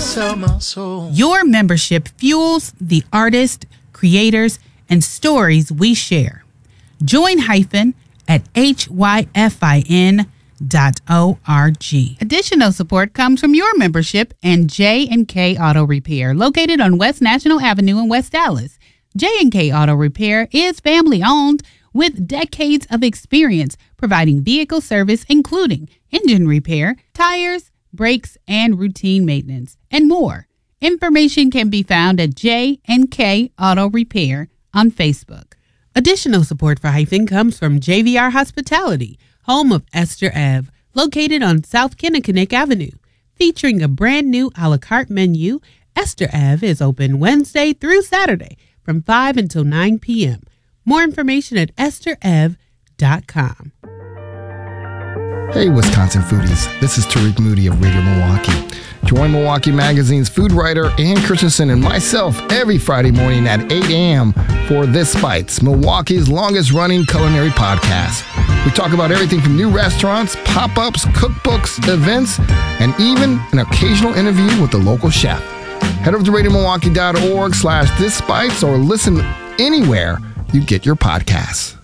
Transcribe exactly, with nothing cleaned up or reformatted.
sell my soul. Your membership fuels the artists, creators, and stories we share. Join Hyphen at H Y F I N dot O R G. Additional support comes from your membership and J and K Auto Repair, located on West National Avenue in West Dallas. J and K Auto Repair is family-owned with decades of experience providing vehicle service, including engine repair, tires, brakes, and routine maintenance, and more. Information can be found at J and K Auto Repair on Facebook. Additional support for Hyphen comes from J V R Hospitality, home of Esther Ave, located on South Kinnickinnick Avenue. Featuring a brand new a la carte menu, Esther Ave is open Wednesday through Saturday from five until nine p.m. More information at esther ave dot com. Hey, Wisconsin foodies. This is Tariq Moody of Radio Milwaukee. Join Milwaukee Magazine's food writer Ann Christensen and myself every Friday morning at eight a.m. for This Bites, Milwaukee's longest-running culinary podcast. We talk about everything from new restaurants, pop-ups, cookbooks, events, and even an occasional interview with the local chef. Head over to radio milwaukee dot org slash this bites or listen anywhere you get your podcasts.